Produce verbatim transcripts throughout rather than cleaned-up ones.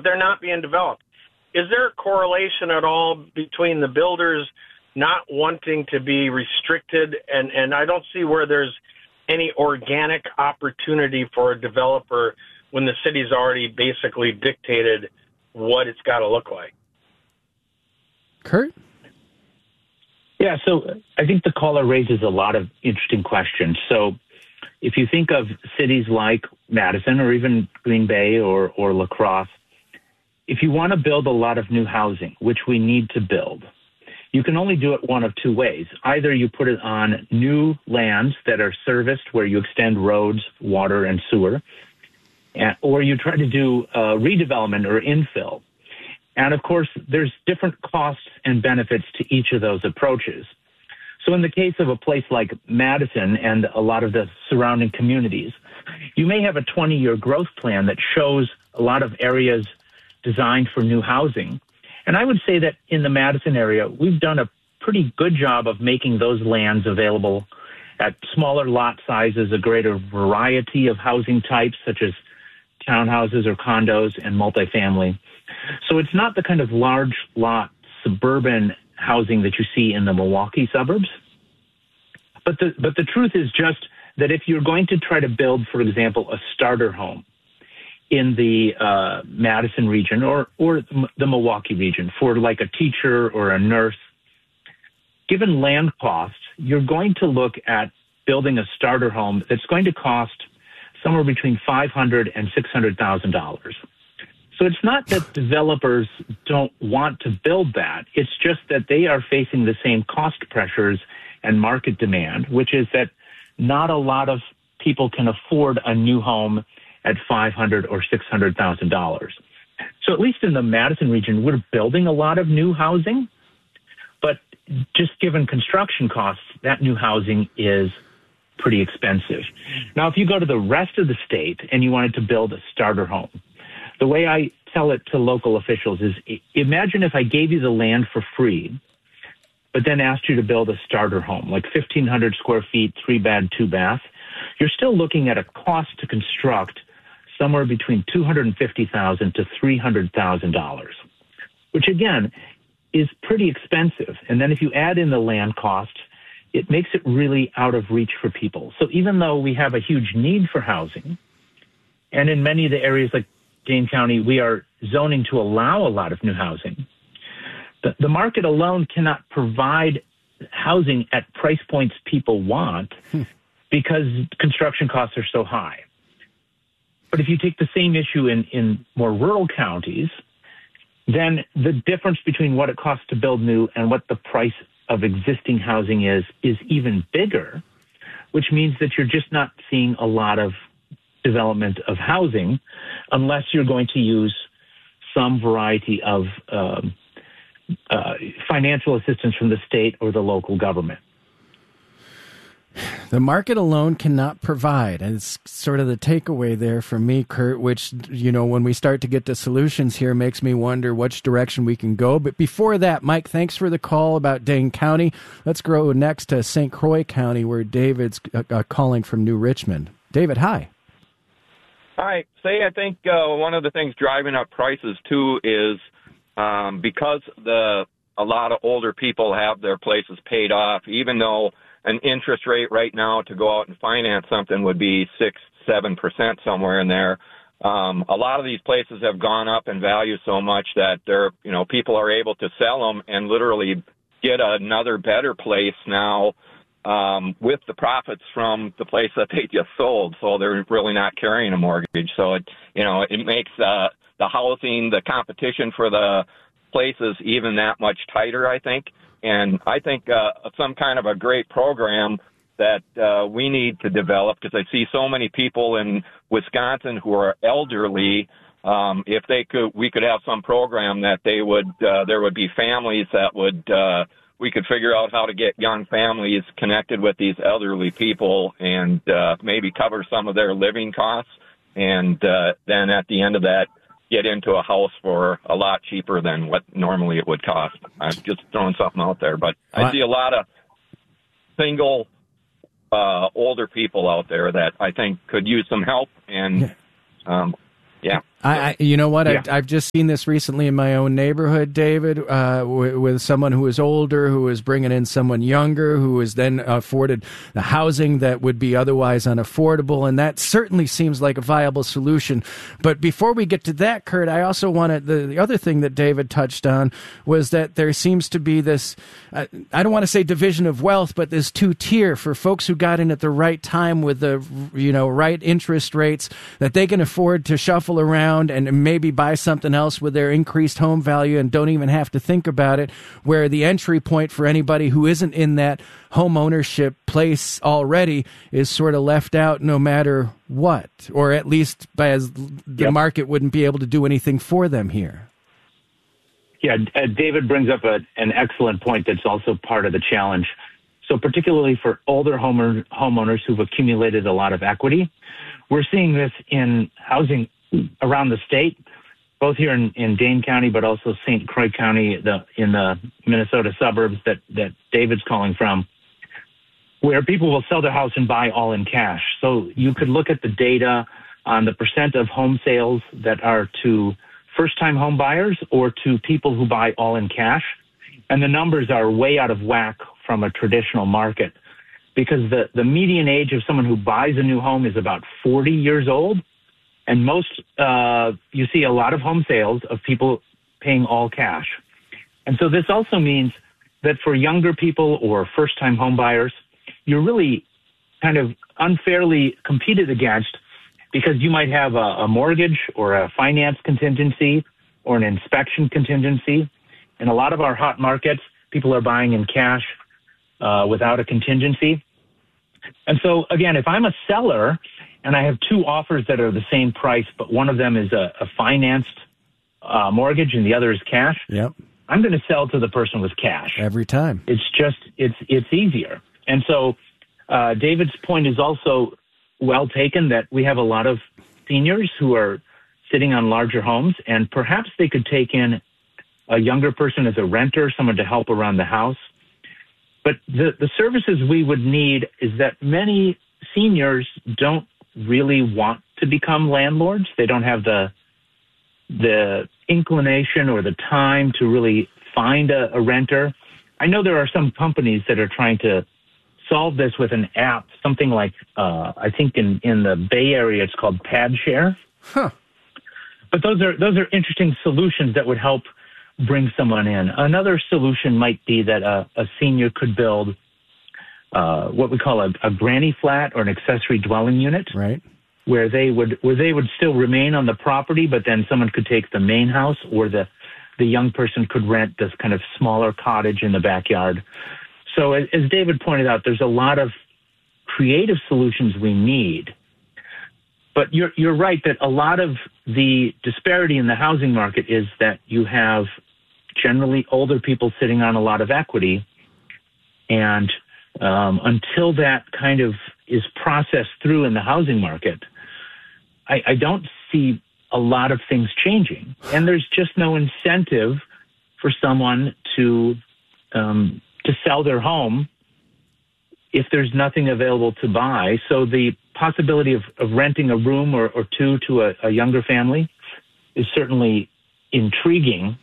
but they're not being developed. Is there a correlation at all between the builders not wanting to be restricted, and, and I don't see where there's any organic opportunity for a developer when the city's already basically dictated what it's got to look like? Kurt? Yeah, so I think the caller raises a lot of interesting questions. So if you think of cities like Madison or even Green Bay or, or La Crosse, if you want to build a lot of new housing, which we need to build, you can only do it one of two ways. Either you put it on new lands that are serviced where you extend roads, water, and sewer, or you try to do uh, redevelopment or infill. And of course, there's different costs and benefits to each of those approaches. So in the case of a place like Madison and a lot of the surrounding communities, you may have a twenty-year growth plan that shows a lot of areas designed for new housing. And I would say that in the Madison area, we've done a pretty good job of making those lands available at smaller lot sizes, a greater variety of housing types, such as townhouses or condos and multifamily. So it's not the kind of large lot suburban housing that you see in the Milwaukee suburbs. But the, but the truth is just that if you're going to try to build, for example, a starter home in the uh, Madison region or, or the Milwaukee region for like a teacher or a nurse, given land costs, you're going to look at building a starter home that's going to cost somewhere between five hundred thousand dollars and six hundred thousand dollars. So it's not that developers don't want to build that. It's just that they are facing the same cost pressures and market demand, which is that not a lot of people can afford a new home at five hundred thousand dollars or six hundred thousand dollars. So at least in the Madison region, we're building a lot of new housing, but just given construction costs, that new housing is pretty expensive. Now, if you go to the rest of the state and you wanted to build a starter home, the way I tell it to local officials is, imagine if I gave you the land for free, but then asked you to build a starter home, like fifteen hundred square feet, three bed, two bath. You're still looking at a cost to construct somewhere between two hundred fifty thousand dollars to three hundred thousand dollars, which again is pretty expensive. And then if you add in the land cost, it makes it really out of reach for people. So even though we have a huge need for housing, and in many of the areas like Dane County, we are zoning to allow a lot of new housing, the, the market alone cannot provide housing at price points people want hmm. because construction costs are so high. But if you take the same issue in, in more rural counties, then the difference between what it costs to build new and what the price of existing housing is, is even bigger, which means that you're just not seeing a lot of development of housing unless you're going to use some variety of um, uh, financial assistance from the state or the local government. The market alone cannot provide. And it's sort of the takeaway there for me, Kurt, which, you know, when we start to get to solutions here, makes me wonder which direction we can go. But before that, Mike, thanks for the call about Dane County. Let's go next to Saint Croix County, where David's uh, uh, calling from New Richmond. David, hi. Hi. Say, I think uh, one of the things driving up prices, too, is um, because the a lot of older people have their places paid off, even though an interest rate right now to go out and finance something would be six, seven percent somewhere in there. Um, a lot of these places have gone up in value so much that they're, you know, people are able to sell them and literally get another better place now um, with the profits from the place that they just sold. So they're really not carrying a mortgage. So it, you know, it makes uh, the housing, the competition for the places even that much tighter, I think. And I think uh, some kind of a great program that uh, we need to develop, because I see so many people in Wisconsin who are elderly. Um, if they could, we could have some program that they would, uh, there would be families that would, uh, we could figure out how to get young families connected with these elderly people and uh, maybe cover some of their living costs. And uh, then at the end of that, get into a house for a lot cheaper than what normally it would cost. I'm just throwing something out there, but I see a lot of single uh, older people out there that I think could use some help. And um, yeah, I, I, you know what? Yeah. I've, I've just seen this recently in my own neighborhood, David, uh, w- with someone who was older, who was bringing in someone younger, who was then afforded the housing that would be otherwise unaffordable. And that certainly seems like a viable solution. But before we get to that, Kurt, I also wanted the, the other thing that David touched on was that there seems to be this, uh, I don't want to say division of wealth, but this two tier for folks who got in at the right time with the, you know, right interest rates that they can afford to shuffle around and maybe buy something else with their increased home value and don't even have to think about it, where the entry point for anybody who isn't in that home ownership place already is sort of left out no matter what, or at least by as the yep. market wouldn't be able to do anything for them here. Yeah, uh, David brings up a, an excellent point that's also part of the challenge. So particularly for older homeowner, homeowners who've accumulated a lot of equity, we're seeing this in housing around the state, both here in, in Dane County, but also Saint Croix County, the, in the Minnesota suburbs that, that David's calling from, where people will sell their house and buy all in cash. So you could look at the data on the percent of home sales that are to first-time home buyers or to people who buy all in cash, and the numbers are way out of whack from a traditional market because the, the median age of someone who buys a new home is about forty years old. And most, uh, you see a lot of home sales of people paying all cash. And so this also means that for younger people or first-time home buyers, you're really kind of unfairly competed against because you might have a, a mortgage or a finance contingency or an inspection contingency. In a lot of our hot markets, people are buying in cash uh, without a contingency. And so, again, if I'm a seller and I have two offers that are the same price, but one of them is a, a financed uh, mortgage and the other is cash, yep. I'm going to sell to the person with cash. Every time. It's just, it's it's easier. And so uh, David's point is also well taken that we have a lot of seniors who are sitting on larger homes, and perhaps they could take in a younger person as a renter, someone to help around the house. But the, the services we would need is that many seniors don't really want to become landlords. They don't have the the inclination or the time to really find a, a renter. I know there are some companies that are trying to solve this with an app, something like, uh, I think in, in the Bay Area, it's called PadShare. Huh. But those are those are interesting solutions that would help bring someone in. Another solution might be that a, a senior could build uh, what we call a, a granny flat or an accessory dwelling unit, right? Where they would where they would still remain on the property, but then someone could take the main house, or the the young person could rent this kind of smaller cottage in the backyard. So as, as David pointed out, there's a lot of creative solutions we need. But you're you're right that a lot of the disparity in the housing market is that you have generally older people sitting on a lot of equity, and um, until that kind of is processed through in the housing market, I, I don't see a lot of things changing. And there's just no incentive for someone to um, to sell their home if there's nothing available to buy. So the possibility of, of renting a room or, or two to a, a younger family is certainly intriguing.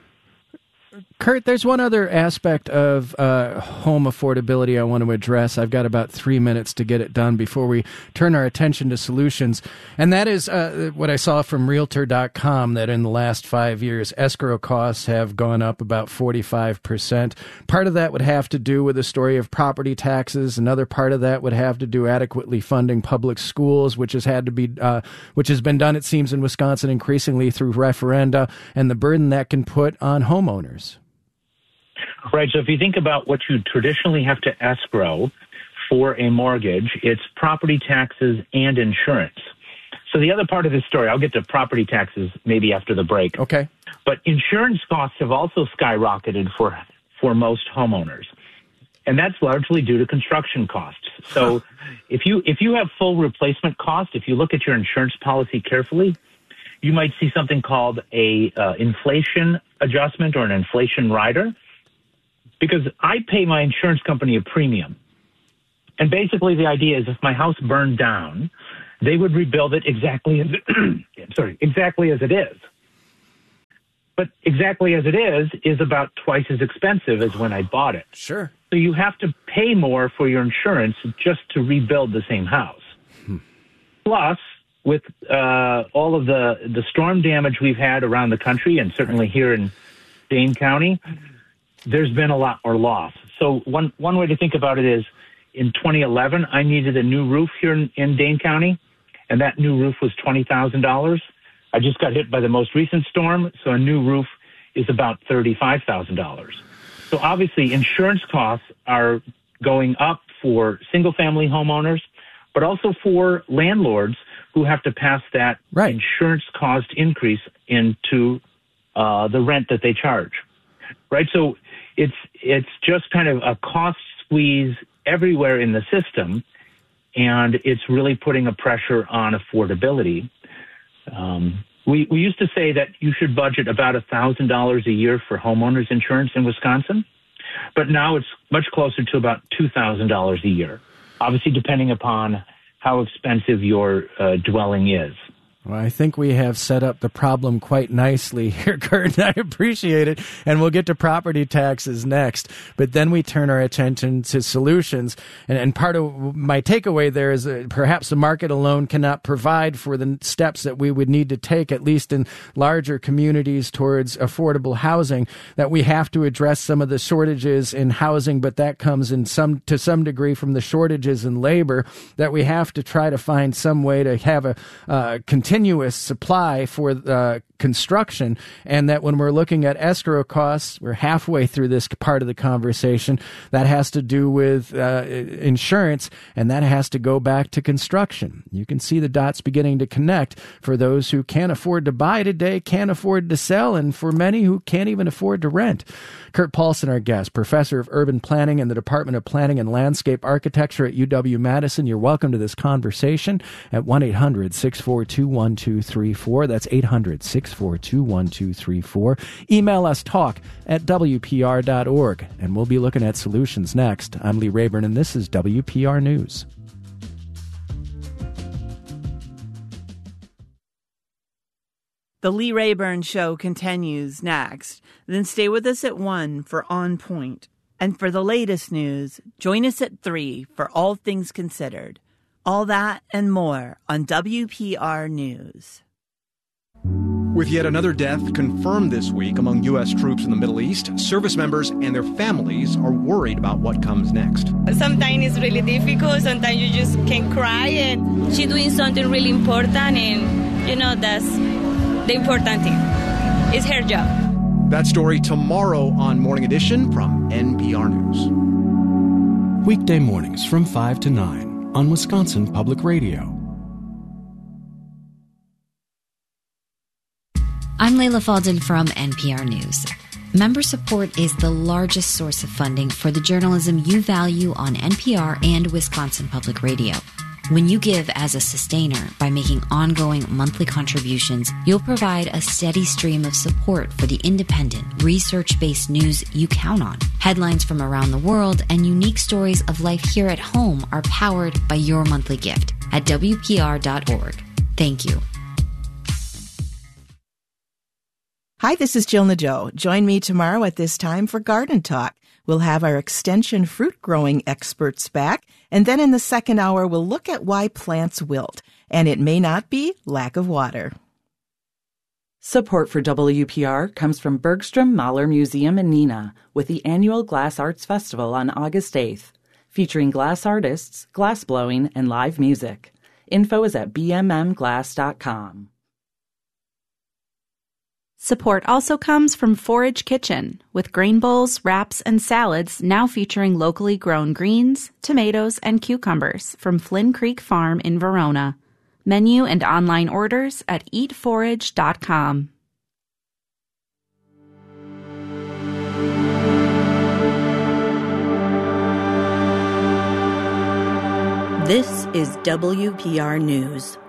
Kurt, there's one other aspect of uh, home affordability I want to address. I've got about three minutes to get it done before we turn our attention to solutions. And that is uh, what I saw from Realtor dot com, that in the last five years, escrow costs have gone up about forty-five percent. Part of that would have to do with the story of property taxes. Another part of that would have to do adequately funding public schools, which has had to be, uh, which has been done, it seems, in Wisconsin increasingly through referenda, and the burden that can put on homeowners. Right. So if you think about what you traditionally have to escrow for a mortgage, it's property taxes and insurance. So the other part of this story, I'll get to property taxes maybe after the break. Okay. But insurance costs have also skyrocketed for, for most homeowners. And that's largely due to construction costs. So if you if you have full replacement cost, if you look at your insurance policy carefully, you might see something called a uh, inflation adjustment or an inflation rider. Because I pay my insurance company a premium. And basically the idea is if my house burned down they would rebuild it exactly as it, sorry, exactly as it is. But exactly as it is is about twice as expensive as when I bought it. Sure. So you have to pay more for your insurance just to rebuild the same house. Hmm. Plus, with uh, all of the, the storm damage we've had around the country, and certainly here in Dane County, there's been a lot more loss. So one, one way to think about it is, in twenty eleven, I needed a new roof here in, in Dane County, and that new roof was twenty thousand dollars. I just got hit by the most recent storm, so a new roof is about thirty-five thousand dollars. So obviously, insurance costs are going up for single-family homeowners, but also for landlords who have to pass that right. insurance cost increase into uh, the rent that they charge. Right? So it's it's just kind of a cost squeeze everywhere in the system, and it's really putting a pressure on affordability. Um, we, we used to say that you should budget about one thousand dollars a year for homeowners insurance in Wisconsin, but now it's much closer to about two thousand dollars a year, obviously depending upon how expensive your uh, dwelling is. Well, I think we have set up the problem quite nicely here, Kurt, and I appreciate it. And we'll get to property taxes next. But then we turn our attention to solutions. And, and part of my takeaway there is that perhaps the market alone cannot provide for the steps that we would need to take, at least in larger communities, towards affordable housing, that we have to address some of the shortages in housing, but that comes in some to some degree from the shortages in labor, that we have to try to find some way to have a uh, continuous continuous supply for uh, construction, and that when we're looking at escrow costs, we're halfway through this part of the conversation, that has to do with uh, insurance, and that has to go back to construction. You can see the dots beginning to connect for those who can't afford to buy today, can't afford to sell, and for many who can't even afford to rent. Kurt Paulson, our guest, professor of urban planning in the Department of Planning and Landscape Architecture at U W-Madison. You're welcome to this conversation at one eight hundred six four two one two three four. That's eight hundred six four two one two three four. Email us talk at W P R dot org, and we'll be looking at solutions next. I'm Lee Rayburn, and this is W P R News. The Lee Rayburn Show continues next. Then stay with us at one for On Point. And for the latest news, join us at three for All Things Considered. All that and more on W P R News. With yet another death confirmed this week among U S troops in the Middle East, service members and their families are worried about what comes next. Sometimes it's really difficult. Sometimes you just can cry, and she's doing something really important, and, you know, that's the important thing. It's her job. That story tomorrow on Morning Edition from N P R News. Weekday mornings from five to nine on Wisconsin Public Radio. I'm Layla Faldin from N P R News. Member support is the largest source of funding for the journalism you value on N P R and Wisconsin Public Radio. When you give as a sustainer by making ongoing monthly contributions, you'll provide a steady stream of support for the independent, research-based news you count on. Headlines from around the world and unique stories of life here at home are powered by your monthly gift at W P R dot org. Thank you. Hi, this is Jill Nadeau. Join me tomorrow at this time for Garden Talk. We'll have our extension fruit growing experts back, and then in the second hour, we'll look at why plants wilt, and it may not be lack of water. Support for W P R comes from Bergstrom Mahler Museum in Neenah with the annual Glass Arts Festival on August eighth, featuring glass artists, glass blowing, and live music. Info is at b m m glass dot com. Support also comes from Forage Kitchen, with grain bowls, wraps, and salads now featuring locally grown greens, tomatoes, and cucumbers from Flynn Creek Farm in Verona. Menu and online orders at eat forage dot com. This is W P R News.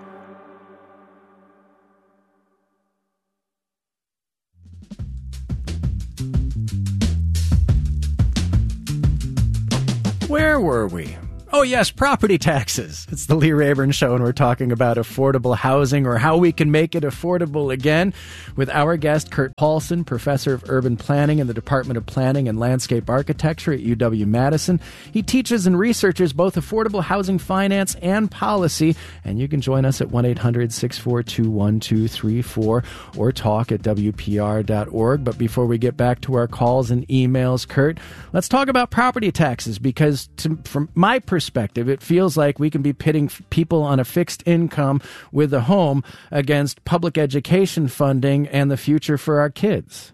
Where were we? Oh, yes, property taxes. It's the Lee Rayburn Show, and we're talking about affordable housing or how we can make it affordable again with our guest, Kurt Paulson, professor of urban planning in the Department of Planning and Landscape Architecture at U W-Madison. He teaches and researches both affordable housing finance and policy, and you can join us at one eight hundred six four two one two three four or talk at W P R dot org. But before we get back to our calls and emails, Kurt, let's talk about property taxes, because to, from my perspective, perspective, it feels like we can be pitting f- people on a fixed income with a home against public education funding and the future for our kids.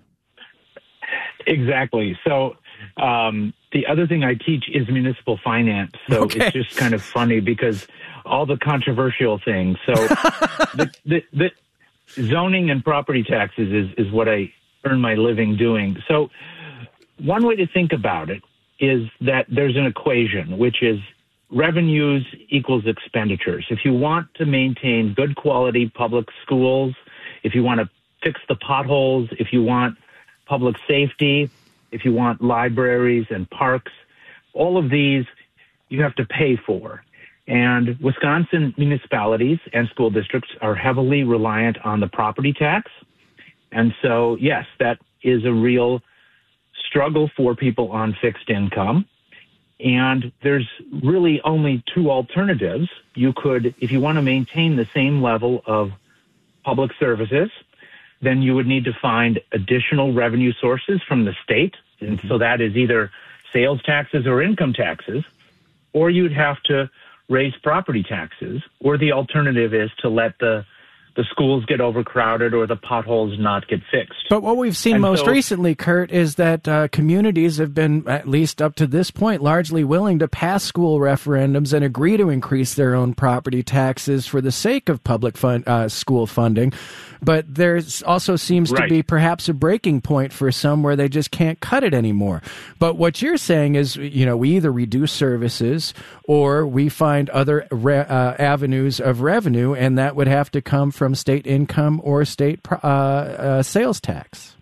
Exactly. So um, the other thing I teach is municipal finance. So okay. It's just kind of funny because all the controversial things. So the, the, the zoning and property taxes is, is what I earn my living doing. So one way to think about it is that there's an equation, which is revenues equals expenditures. If you want to maintain good quality public schools, if you want to fix the potholes, if you want public safety, if you want libraries and parks, all of these you have to pay for. And Wisconsin municipalities and school districts are heavily reliant on the property tax. And so, yes, that is a real struggle for people on fixed income. And there's really only two alternatives. You could, if you want to maintain the same level of public services, then you would need to find additional revenue sources from the state. And so that is either sales taxes or income taxes, or you'd have to raise property taxes, or the alternative is to let the the schools get overcrowded or the potholes not get fixed. But what we've seen and most so, recently, Kurt, is that uh, communities have been, at least up to this point, largely willing to pass school referendums and agree to increase their own property taxes for the sake of public fund, uh, school funding. But there also seems right. to be perhaps a breaking point for some where they just can't cut it anymore. But what you're saying is, you know, we either reduce services or we find other re- uh, avenues of revenue, and that would have to come from state income or state uh, uh, sales tax.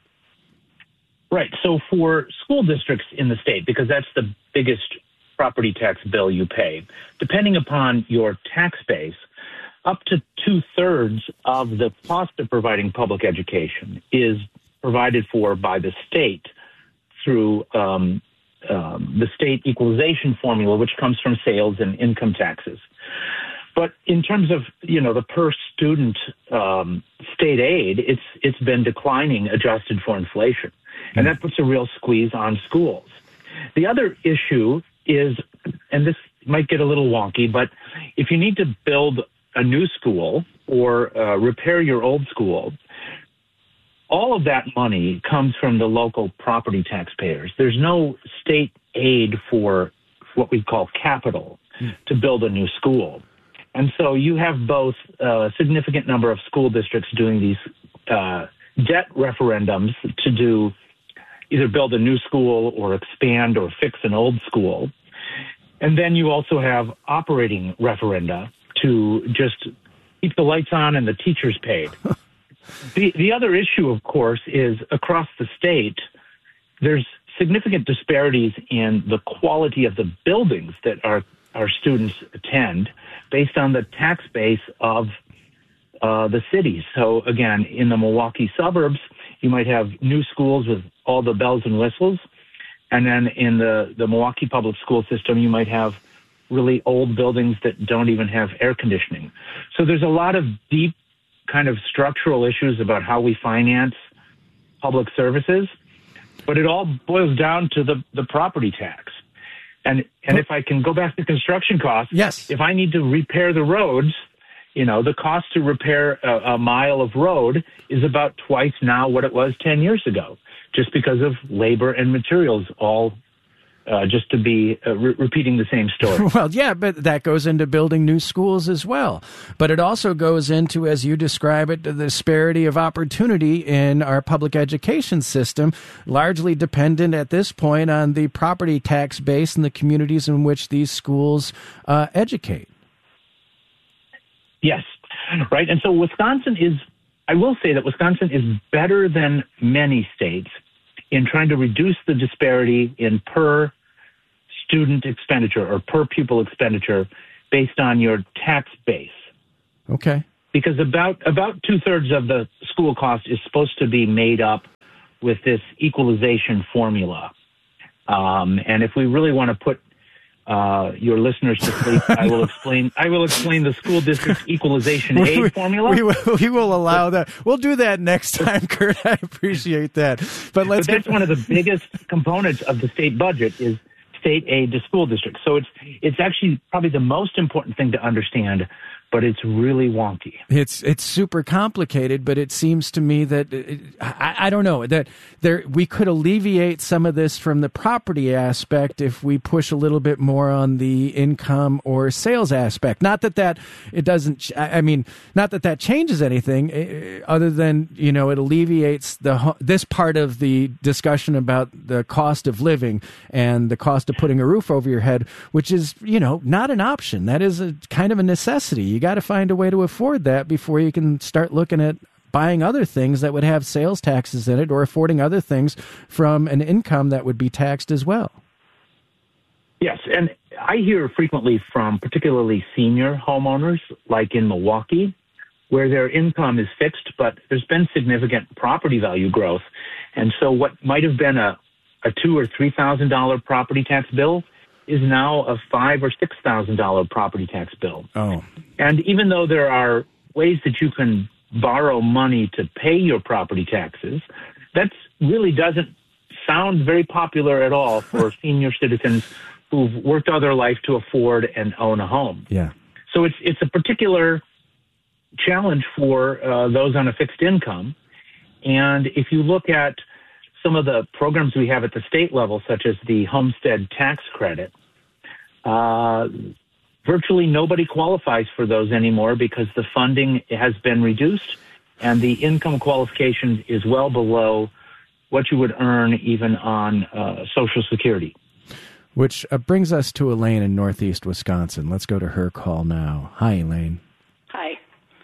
Right. So for school districts in the state, because that's the biggest property tax bill you pay, depending upon your tax base, up to two-thirds of the cost of providing public education is provided for by the state through um, um, the state equalization formula, which comes from sales and income taxes. But in terms of, you know, the per-student um, state aid, it's it's been declining, adjusted for inflation. And that puts a real squeeze on schools. The other issue is, and this might get a little wonky, but if you need to build a new school or uh, repair your old school, all of that money comes from the local property taxpayers. There's no state aid for what we call capital to build a new school. And so you have both a significant number of school districts doing these uh, debt referendums to do either build a new school or expand or fix an old school. And then you also have operating referenda to just keep the lights on and the teachers paid. the the other issue, of course, is across the state, there's significant disparities in the quality of the buildings that our, our students attend based on the tax base of uh, the cities. So, again, in the Milwaukee suburbs, you might have new schools with all the bells and whistles. And then in the, the Milwaukee public school system, you might have really old buildings that don't even have air conditioning. So there's a lot of deep kind of structural issues about how we finance public services, but it all boils down to the, the property tax. And and if I can go back to construction costs, yes. If I need to repair the roads, you know, the cost to repair a, a mile of road is about twice now what it was ten years ago, just because of labor and materials all Uh, just to be uh, re- repeating the same story. Well, yeah, but that goes into building new schools as well. But it also goes into, as you describe it, the disparity of opportunity in our public education system, largely dependent at this point on the property tax base in the communities in which these schools uh, educate. Yes, right. And so Wisconsin is, I will say that Wisconsin is better than many states in trying to reduce the disparity in per student expenditure or per pupil expenditure based on your tax base. Okay. Because about about two-thirds of the school cost is supposed to be made up with this equalization formula. Um, and if we really want to put uh, your listeners to sleep, I will explain. I will explain the school district equalization aid we, formula. We will, we will allow that. We'll do that next time, Kurt. I appreciate that. But let's. But that's get... one of the biggest components of the state budget is state aid to school districts. So it's it's actually probably the most important thing to understand. But it's really wonky. It's it's super complicated, but it seems to me that it, I, I don't know that there we could alleviate some of this from the property aspect if we push a little bit more on the income or sales aspect. Not that that it doesn't. I mean, not that that changes anything, other than you know it alleviates the this part of the discussion about the cost of living and the cost of putting a roof over your head, which is you know not an option. That is a kind of a necessity. You got to find a way to afford that before you can start looking at buying other things that would have sales taxes in it or affording other things from an income that would be taxed as well. Yes, and I hear frequently from particularly senior homeowners, like in Milwaukee, where their income is fixed, but there's been significant property value growth. And so what might have been a, a two or three thousand dollar property tax bill is now a five or six thousand dollar property tax bill. Oh, and even though there are ways that you can borrow money to pay your property taxes, that really doesn't sound very popular at all for senior citizens who've worked all their life to afford and own a home. Yeah. So it's it's a particular challenge for uh, those on a fixed income. And if you look at some of the programs we have at the state level, such as the homestead tax credit, uh, virtually nobody qualifies for those anymore because the funding has been reduced and the income qualification is well below what you would earn even on uh, Social Security. Which uh, brings us to Elaine in Northeast Wisconsin. Let's go to her call now. Hi, Elaine. Hi.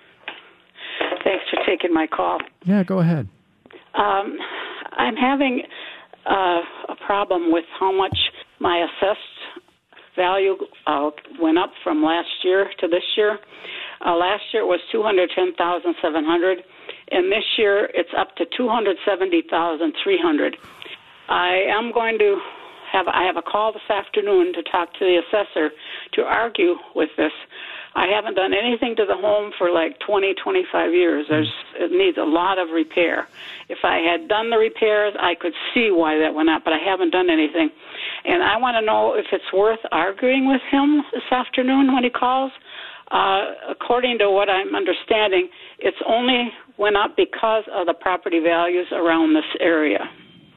Thanks for taking my call. Yeah, go ahead. Um, I'm having uh, a problem with how much my assessed value uh, went up from last year to this year. Uh, last year it was two hundred ten thousand seven hundred dollars, and this year it's up to two hundred seventy thousand three hundred dollars. I am going to have I have a call this afternoon to talk to the assessor to argue with this. I haven't done anything to the home for like twenty, twenty-five years. There's, it needs a lot of repair. If I had done the repairs, I could see why that went up, but I haven't done anything. And I want to know if it's worth arguing with him this afternoon when he calls. Uh, according to what I'm understanding, it's only went up because of the property values around this area.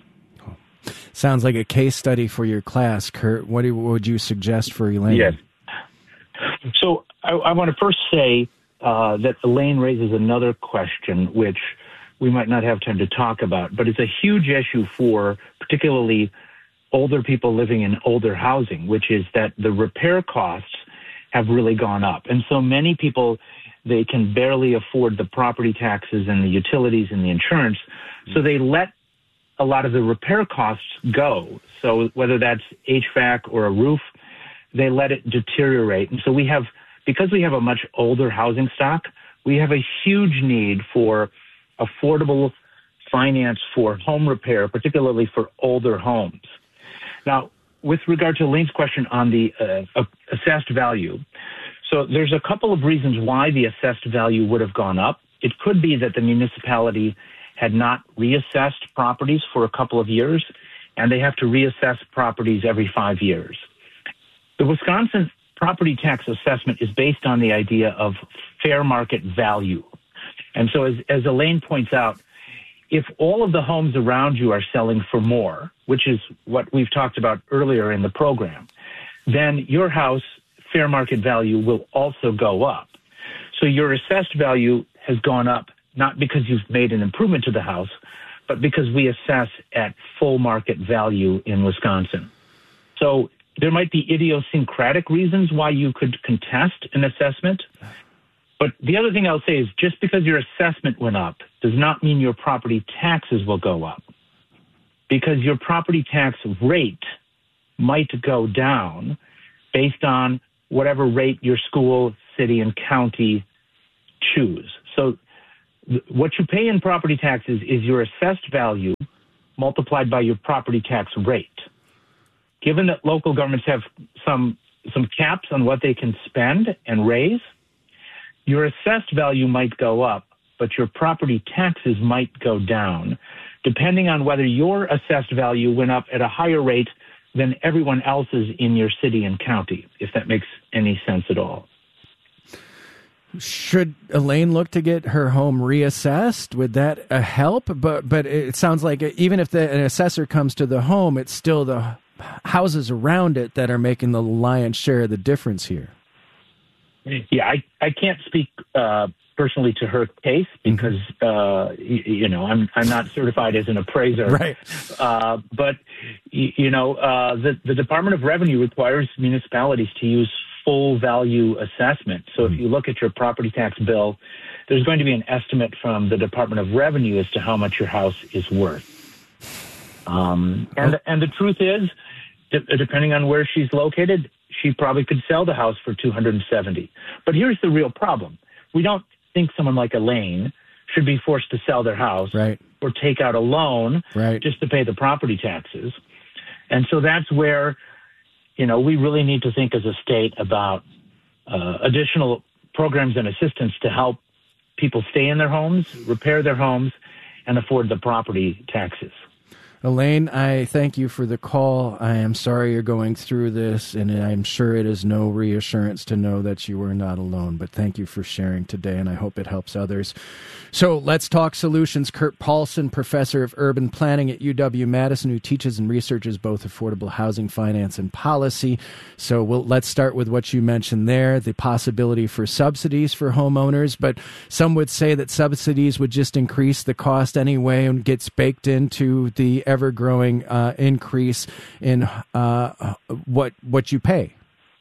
Sounds like a case study for your class, Kurt. What do, would you suggest for Elaine? Yes. So I, I want to first say uh, that Elaine raises another question, which we might not have time to talk about, but it's a huge issue for particularly older people living in older housing, which is that the repair costs have really gone up. And so many people, they can barely afford the property taxes and the utilities and the insurance, so they let a lot of the repair costs go. So whether that's H V A C or a roof, they let it deteriorate. And so we have, because we have a much older housing stock, we have a huge need for affordable finance for home repair, particularly for older homes. Now, with regard to Elaine's question on the uh, assessed value, so there's a couple of reasons why the assessed value would have gone up. It could be that the municipality had not reassessed properties for a couple of years, and they have to reassess properties every five years. The Wisconsin property tax assessment is based on the idea of fair market value. And so as, as Elaine points out, if all of the homes around you are selling for more, which is what we've talked about earlier in the program, then your house fair market value will also go up. So your assessed value has gone up not because you've made an improvement to the house, but because we assess at full market value in Wisconsin. So there might be idiosyncratic reasons why you could contest an assessment. But the other thing I'll say is just because your assessment went up does not mean your property taxes will go up, because your property tax rate might go down based on whatever rate your school, city, and county choose. So th- what you pay in property taxes is your assessed value multiplied by your property tax rate. Given that local governments have some some caps on what they can spend and raise, your assessed value might go up, but your property taxes might go down, depending on whether your assessed value went up at a higher rate than everyone else's in your city and county, if that makes any sense at all. Should Elaine look to get her home reassessed? Would that uh, help? But but it sounds like even if the, an assessor comes to the home, it's still the houses around it that are making the lion's share of the difference here. Yeah, I, I can't speak uh, personally to her case because, uh, you, you know, I'm I'm not certified as an appraiser. Right. Uh, but, you, you know, uh, the, the Department of Revenue requires municipalities to use full value assessment. So if you look at your property tax bill, there's going to be an estimate from the Department of Revenue as to how much your house is worth. Um, and, and the truth is, de- depending on where she's located, she probably could sell the house for two hundred seventy. But here's the real problem. We don't think someone like Elaine should be forced to sell their house right. or take out a loan right. just to pay the property taxes. And so that's where, you know, we really need to think as a state about uh, additional programs and assistance to help people stay in their homes, repair their homes, and afford the property taxes. Elaine, I thank you for the call. I am sorry you're going through this, and I'm sure it is no reassurance to know that you are not alone. But thank you for sharing today, and I hope it helps others. So let's talk solutions. Kurt Paulson, professor of urban planning at U W-Madison, who teaches and researches both affordable housing finance and policy. So we'll, let's start with what you mentioned there, the possibility for subsidies for homeowners. But some would say that subsidies would just increase the cost anyway and gets baked into the ever-growing uh, increase in uh, what what you pay.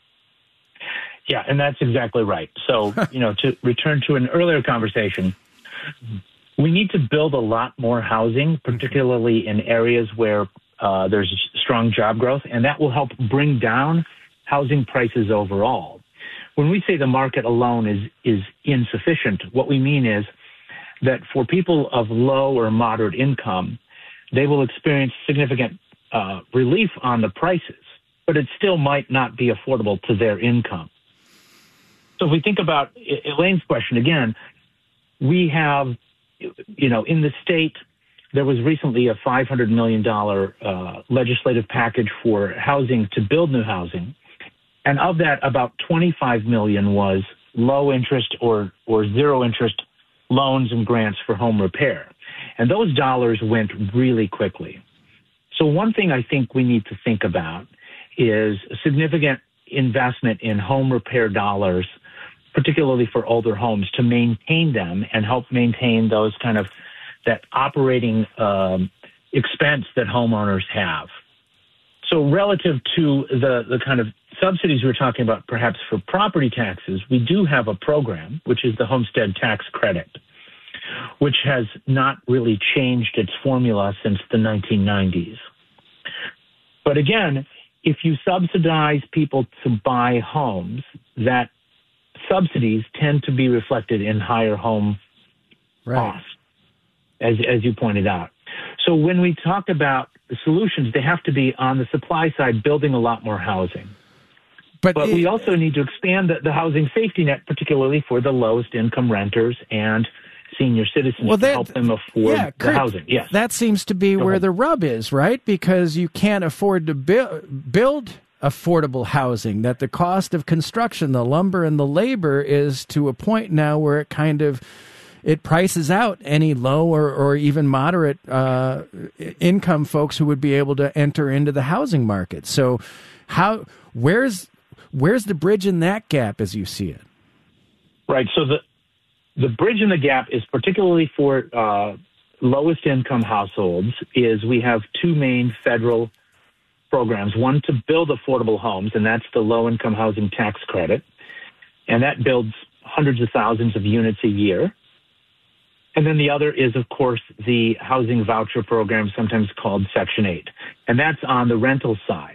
Yeah, and that's exactly right. So, you know, to return to an earlier conversation, we need to build a lot more housing, particularly in areas where uh, there's strong job growth, and that will help bring down housing prices overall. When we say the market alone is is insufficient, what we mean is that for people of low or moderate income, they will experience significant uh, relief on the prices, but it still might not be affordable to their income. So if we think about Elaine's question again, we have, you know, in the state, there was recently a five hundred million dollars uh, legislative package for housing to build new housing. And of that, about twenty-five million dollars was low interest or, or zero interest loans and grants for home repair. And those dollars went really quickly. So one thing I think we need to think about is a significant investment in home repair dollars, particularly for older homes, to maintain them and help maintain those kind of that operating um, expense that homeowners have. So relative to the, the kind of subsidies we're talking about, perhaps for property taxes, we do have a program, which is the Homestead Tax Credit, which has not really changed its formula since the nineteen nineties. But again, if you subsidize people to buy homes, that subsidies tend to be reflected in higher home right. costs, as, as you pointed out. So when we talk about the solutions, they have to be on the supply side, building a lot more housing. But, but it, we also need to expand the, the housing safety net, particularly for the lowest income renters and senior citizens well, that, to help them afford yeah, the Kurt, housing. Yes. That seems to be Go where ahead. the rub is, right? Because you can't afford to build, build affordable housing, that the cost of construction, the lumber and the labor is to a point now where it kind of, it prices out any low or, or even moderate uh, income folks who would be able to enter into the housing market. So how, where's, where's the bridge in that gap as you see it? Right. So the, The bridge in the gap is particularly for uh, lowest income households is we have two main federal programs, one to build affordable homes, and that's the low income housing tax credit. And that builds hundreds of thousands of units a year. And then the other is, of course, the housing voucher program, sometimes called Section eight. And that's on the rental side.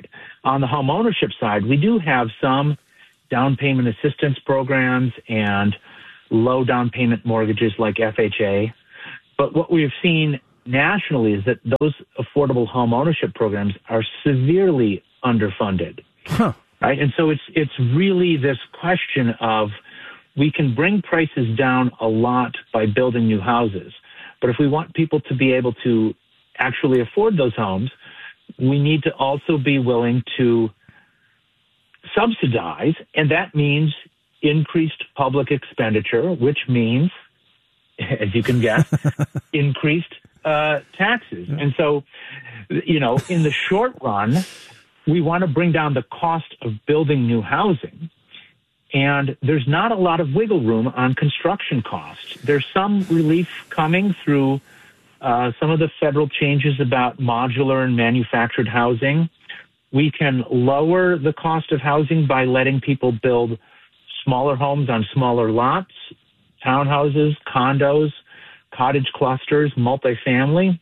On the home ownership side, we do have some down payment assistance programs and low down payment mortgages like F H A. But what we've seen nationally is that those affordable home ownership programs are severely underfunded. Huh. Right? And so it's it's really this question of we can bring prices down a lot by building new houses. But if we want people to be able to actually afford those homes, we need to also be willing to subsidize, and that means increased public expenditure, which means, as you can guess, increased uh, taxes. And so, you know, in the short run, we want to bring down the cost of building new housing. And there's not a lot of wiggle room on construction costs. There's some relief coming through uh, some of the federal changes about modular and manufactured housing. We can lower the cost of housing by letting people build smaller homes on smaller lots, townhouses, condos, cottage clusters, multifamily.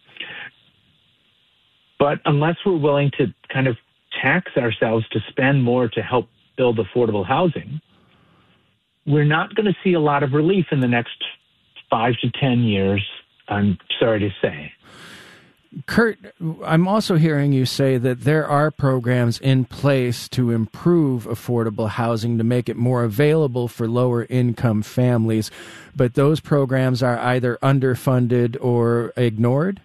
But unless we're willing to kind of tax ourselves to spend more to help build affordable housing, we're not going to see a lot of relief in the next five to ten years, I'm sorry to say. Kurt, I'm also hearing you say that there are programs in place to improve affordable housing to make it more available for lower income families, but those programs are either underfunded or ignored?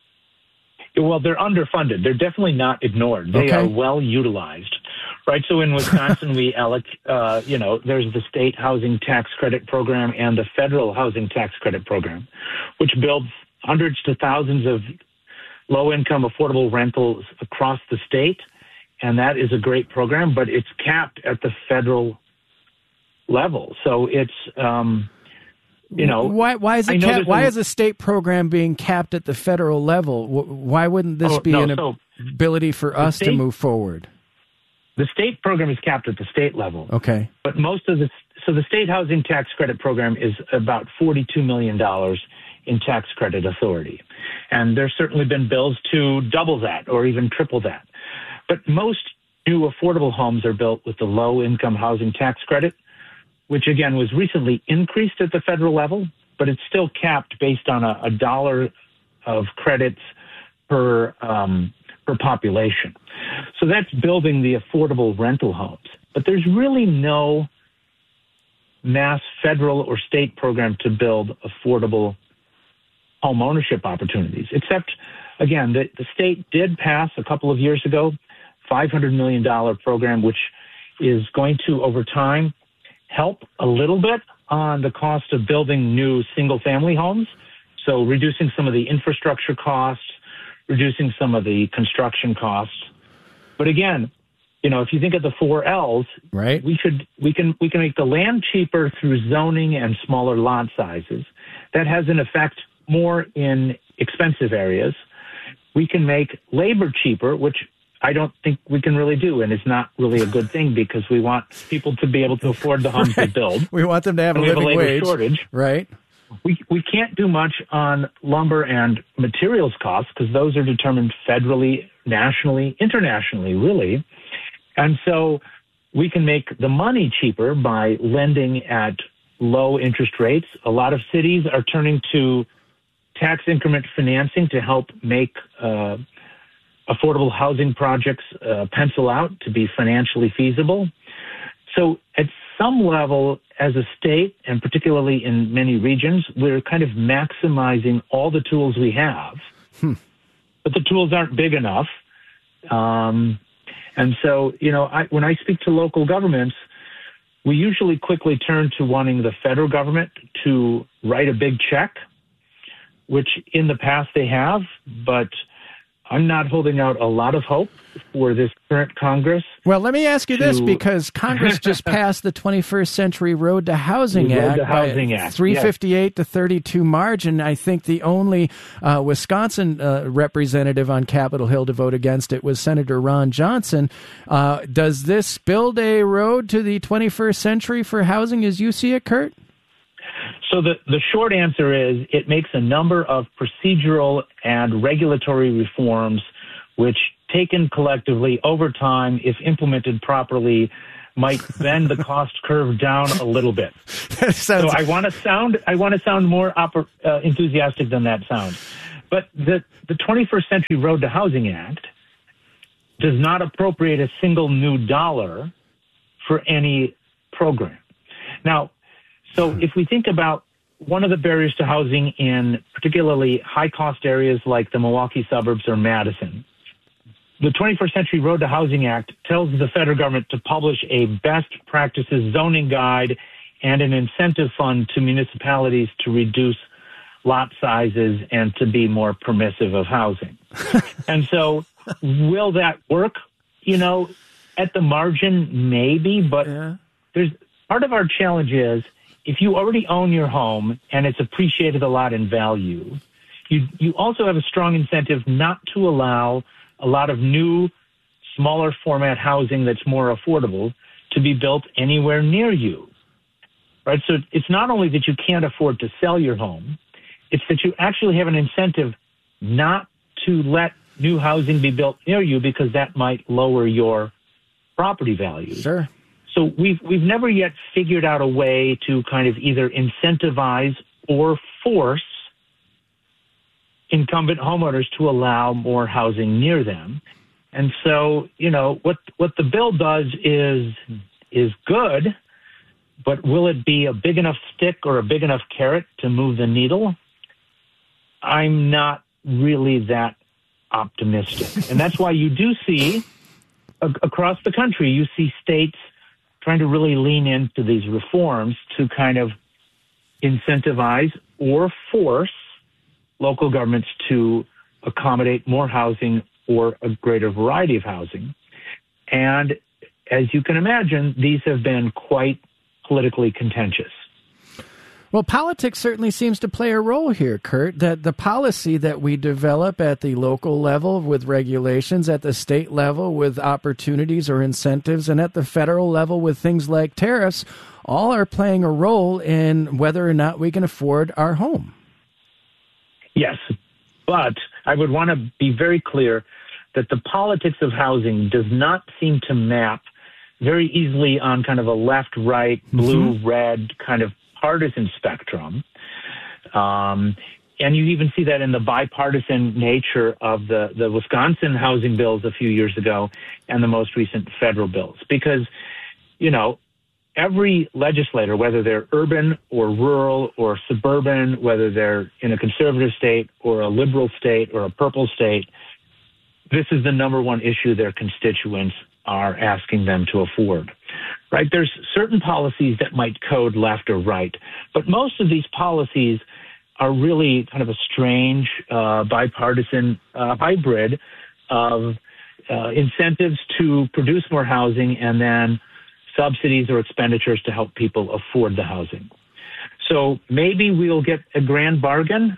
Well, they're underfunded. They're definitely not ignored. They okay. are well utilized. Right, so in Wisconsin, we allocate, uh, you know, there's the state housing tax credit program and the federal housing tax credit program, which builds hundreds to thousands of low-income affordable rentals across the state, and that is a great program, but it's capped at the federal level. So it's, um, you know, why why is it cap- why is a state program being capped at the federal level? Why wouldn't this oh, be no, an so ability for us state, to move forward? The state program is capped at the state level. Okay. But most of the, so the state housing tax credit program is about forty-two million dollars in tax credit authority. And there's certainly been bills to double that or even triple that. But most new affordable homes are built with the low income housing tax credit, which again was recently increased at the federal level, but it's still capped based on a, a dollar of credits per, um, per population. So that's building the affordable rental homes. But there's really no mass federal or state program to build affordable home ownership opportunities, except, again, the, the state did pass a couple of years ago five hundred million dollars program, which is going to, over time, help a little bit on the cost of building new single-family homes, so reducing some of the infrastructure costs, reducing some of the construction costs. But again, you know, if you think of the four L's, right, we could we can we can make the land cheaper through zoning and smaller lot sizes. That has an effect more in expensive areas. We can make labor cheaper, which I don't think we can really do, and it's not really a good thing because we want people to be able to afford the homes right. they build. We want them to have a living living have a labor wage. shortage. Right. We we can't do much on lumber and materials costs because those are determined federally, nationally, internationally, really. And so we can make the money cheaper by lending at low interest rates. A lot of cities are turning to tax increment financing to help make uh, affordable housing projects uh, pencil out to be financially feasible. So at some level, as a state, and particularly in many regions, we're kind of maximizing all the tools we have. Hmm. But the tools aren't big enough. Um, and so, you know, I, when I speak to local governments, we usually quickly turn to wanting the federal government to write a big check, which in the past they have, but I'm not holding out a lot of hope for this current Congress. Well, let me ask you to... this, because Congress just passed the twenty-first Century Road to Housing Road Act to Housing by Act, three fifty-eight yes. to thirty-two margin. I think the only uh, Wisconsin uh, representative on Capitol Hill to vote against it was Senator Ron Johnson. Uh, does this build a road to the twenty-first century for housing as you see it, Kurt? So the, the short answer is it makes a number of procedural and regulatory reforms which taken collectively over time, if implemented properly, might bend the cost curve down a little bit. Sounds- so I want to sound I want to sound more oper- uh, enthusiastic than that sounds. But the the twenty-first Century Road to Housing Act does not appropriate a single new dollar for any program. Now, so if we think about one of the barriers to housing in particularly high-cost areas like the Milwaukee suburbs or Madison, the twenty-first Century Road to Housing Act tells the federal government to publish a best practices zoning guide and an incentive fund to municipalities to reduce lot sizes and to be more permissive of housing. And so will that work? You know, at the margin, maybe, but yeah. there's part of our challenge is if you already own your home and it's appreciated a lot in value, you you also have a strong incentive not to allow a lot of new, smaller format housing that's more affordable to be built anywhere near you, right? So it's not only that you can't afford to sell your home, it's that you actually have an incentive not to let new housing be built near you because that might lower your property value. Sure. So we've we've never yet figured out a way to kind of either incentivize or force incumbent homeowners to allow more housing near them. And so, you know, what what the bill does is is good, but will it be a big enough stick or a big enough carrot to move the needle? I'm not really that optimistic. And that's why you do see a- across the country, you see states trying to really lean into these reforms to kind of incentivize or force local governments to accommodate more housing or a greater variety of housing. And as you can imagine, these have been quite politically contentious. Well, politics certainly seems to play a role here, Kurt, that the policy that we develop at the local level with regulations, at the state level with opportunities or incentives, and at the federal level with things like tariffs, all are playing a role in whether or not we can afford our home. Yes, but I would want to be very clear that the politics of housing does not seem to map very easily on kind of a left-right, blue-red mm-hmm. kind of partisan spectrum. Um, and you even see that in the bipartisan nature of the, the Wisconsin housing bills a few years ago and the most recent federal bills. Because, you know, every legislator, whether they're urban or rural or suburban, whether they're in a conservative state or a liberal state or a purple state, this is the number one issue their constituents are asking them to afford, right? There's certain policies that might code left or right, but most of these policies are really kind of a strange uh, bipartisan uh, hybrid of uh, incentives to produce more housing and then subsidies or expenditures to help people afford the housing. So maybe we'll get a grand bargain,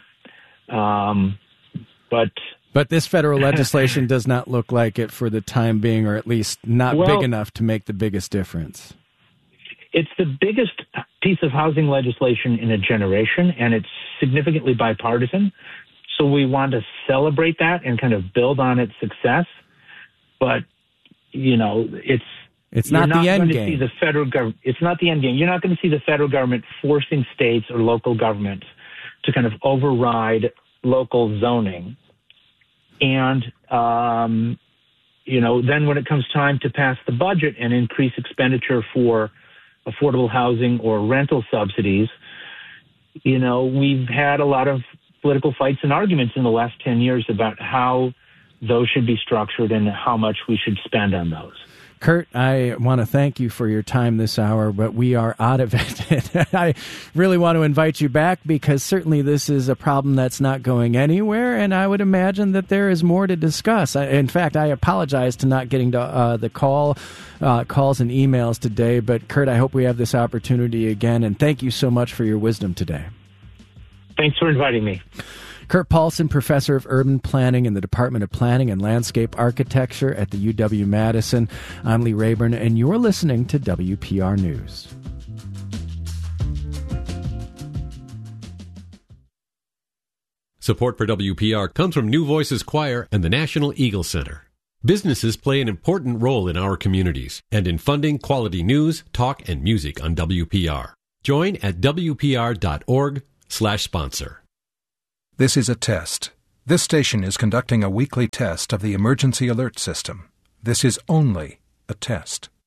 um, but... But this federal legislation does not look like it for the time being, or at least not well, big enough to make the biggest difference. It's the biggest piece of housing legislation in a generation, and it's significantly bipartisan. So we want to celebrate that and kind of build on its success. But, you know, it's It's not, not the end game. See the federal government. It's not the end game. You're not going to see the federal government forcing states or local governments to kind of override local zoning. And, um, you know, then when it comes time to pass the budget and increase expenditure for affordable housing or rental subsidies, you know, we've had a lot of political fights and arguments in the last ten years about how those should be structured and how much we should spend on those. Kurt, I want to thank you for your time this hour, but we are out of it. I really want to invite you back because certainly this is a problem that's not going anywhere, and I would imagine that there is more to discuss. In fact, I apologize to not getting to uh, the call, uh, calls and emails today, but Kurt, I hope we have this opportunity again, and thank you so much for your wisdom today. Thanks for inviting me. Kurt Paulson, professor of urban planning in the Department of Planning and Landscape Architecture at the U W-Madison. I'm Lee Rayburn, and you're listening to W P R News. Support for W P R comes from New Voices Choir and the National Eagle Center. Businesses play an important role in our communities and in funding quality news, talk, and music on W P R. Join at W P R dot org slash sponsor. This is a test. This station is conducting a weekly test of the emergency alert system. This is only a test.